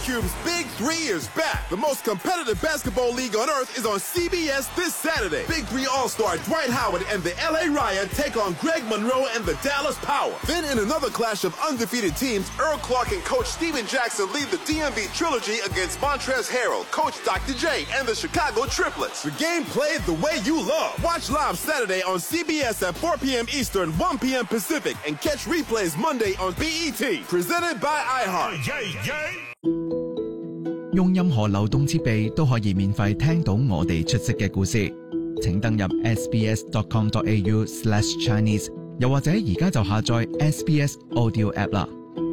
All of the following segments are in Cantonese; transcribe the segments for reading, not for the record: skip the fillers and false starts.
Cube's Big Three is back. The most competitive basketball league on earth is on CBS this Saturday. Big Three All-Star Dwight Howard and the LA Riot take on Greg Monroe and the Dallas Power. Then in another clash of undefeated teams, Earl Clark and Coach Steven Jackson lead the DMV Trilogy against Montrezl Harrell, Coach Dr. J, and the Chicago Triplets. The game played the way you love. Watch live Saturday on CBS at 4 p.m. Eastern, 1 p.m. Pacific, and catch replays Monday on BET. Presented by iHeart. 用任何流動設備都可以免費聽到我哋出色嘅故事。請登入 sbs.com.au/Chinese， 又或者而家就下載 SBS Audio App 啦。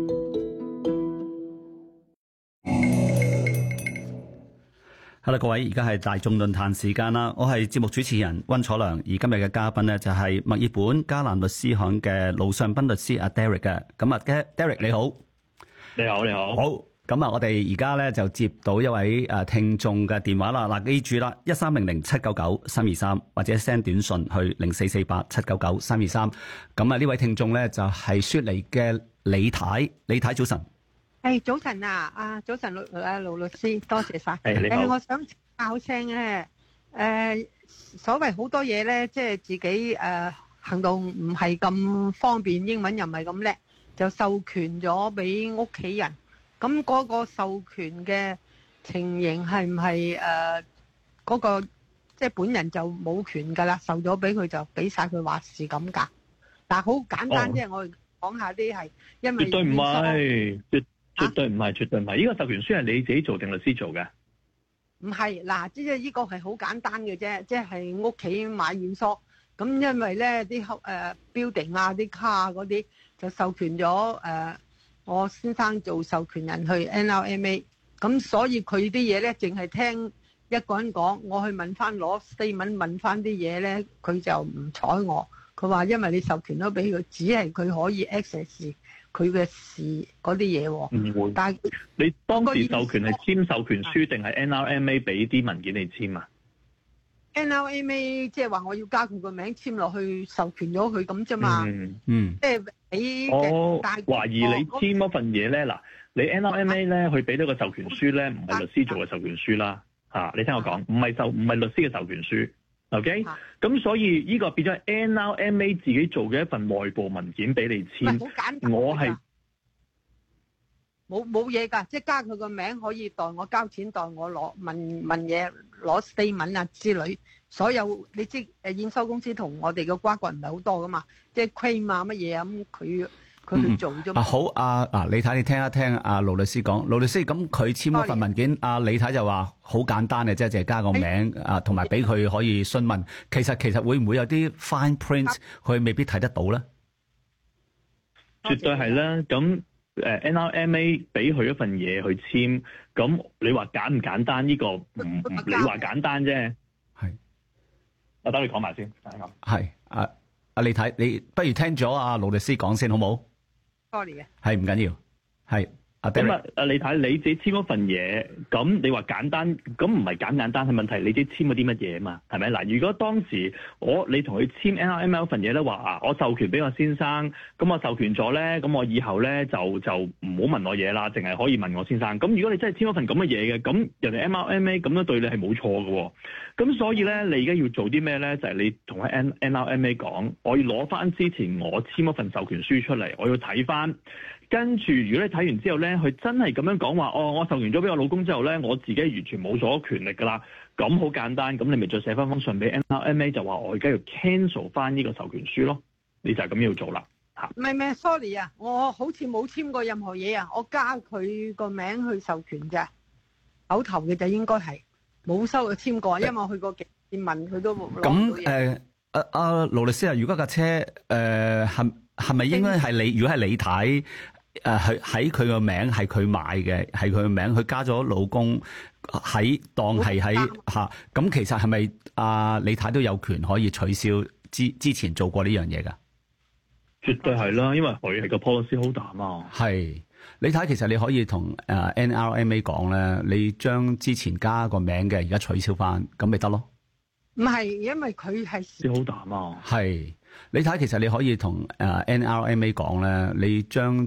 Hello， 各位，而家係大眾論壇時間啦，我係節目主持人溫楚良，而今日嘅嘉賓呢，就係墨爾本嘉蘭律師行嘅盧尚斌律師阿 Derek 嘅。咁啊 ，Derek 你好， 你好，你好， 好。咁啊，我哋而家咧就接到一位聽眾嘅電話啦。嗱，記住啦，1300-799-323或者 send 短信去0448-799-323。咁啊，呢位聽眾咧就係雪梨嘅李太，李太早晨。 早晨啊，早晨盧律師，多謝晒。 你好。 我想教聲咧，所謂好多嘢咧，即係自己行動唔係咁方便，英文又唔係咁叻，就授權咗俾屋企人。咁嗰個授權嘅情形係唔係嗰個即係本人就冇權㗎啦？授咗俾佢就俾晒佢話事咁㗎。但係好簡單啫，我講下啲係因為絕對唔係，絕對唔係，絕對唔係。呢個授權書係你自己做定律師做嘅？ 唔係嗱，即係呢個係好簡單嘅啫，即係屋企買院所咁，因為咧啲building 啊、啲卡啊嗰啲就授權咗我先生做授權人去 NRMA， 咁所以佢啲嘢咧淨係聽一個人講，我去問翻攞 statement 問翻啲嘢咧，佢就唔睬我。佢話因為你授權咗俾佢，只係佢可以 access 佢嘅事嗰啲嘢喎。唔會。但係你當時授權係簽授權書定係 NRMA 俾啲文件你簽啊？ NRMA 即係話我要加佢個名簽落去授權咗佢咁啫嘛。即係俾我懷疑你簽嗰份嘢咧，嗱，你 NRMA 咧，佢俾咗個授權書咧，唔係律師做嘅授權書啦。你聽我講，唔係律師嘅授權書。OK，咁所以呢個變咗 NRMA 自己做嘅一份內部文件俾你簽。 好簡單。我係冇嘢㗎，即係加佢個名可以代我交錢，代我問嘢攞 statement 啊之類。所有你知驗收公司同我哋嘅瓜葛唔係好多㗎嘛，即係 claim 啊乜嘢啊咁佢去做啫嘛。 好李太你聽一聽盧律師講，盧律師咁佢簽嗰份文件，李太就話好簡單嘅啫，淨係加個名同埋俾佢可以詢問。其實會唔會有啲 fine print 佢未必睇得到咧？ 絕對係啦，咁。NRMA 俾佢一份嘢去簽，咁你話簡唔簡單？呢個你話簡單啫。係，我等你講埋先。 係，李太，你不如聽咗盧律師講先好冇 ？Sorry 嘅。 係唔緊要，係。 咁你睇你自己簽嗰份嘢，咁你話簡單，咁唔係簡單，係問題你自己簽咗啲乜嘢嘛？係咪？嗱，如果當時你同佢簽 NRMA 嗰份嘢咧，話我授權俾我先生，咁我授權咗咧，咁我以後咧就唔好問我嘢啦，淨係可以問我先生。咁如果你真係簽咗份咁嘅嘢嘅，咁人哋 NRMA 咁樣對你係冇錯嘅喎。咁所以咧，你而家要做啲咩咧？就係你同喺 NRMA 講，我要攞翻之前我簽嗰份授權書出嚟，我要睇翻。跟住，如果你睇完之後咧，佢真係咁樣講話，我授權咗俾我老公之後咧，我自己完全冇所權力噶啦。咁好簡單，咁你咪再寫翻封信俾 NRMA， 就話我而家要 cancel 翻呢個授權書咯。你就係咁要做啦。 唔係 sorry 啊，我好似冇簽過任何嘢啊，我加佢個名去授權啫，口頭嘅就應該係冇簽過，因為我去過幾次問佢都冇攞到嘢。 咁盧律師啊，如果架車係咪應該係你？如果係你睇？喺佢個名係佢買嘅，係佢個名，佢加咗老公當係喺嚇，咁其實係咪李太都有權可以取消之前做過呢樣嘢㗎？ 絕對係啦，因為佢係個 policy holder 嘛。 係李太，其實你可以同NRMA 講咧，你將之前加個名嘅而家取消翻，咁咪得咯。 唔係，因為佢係 holder 嘛。 係。你睇，其實你可以同NRMA 講咧，你將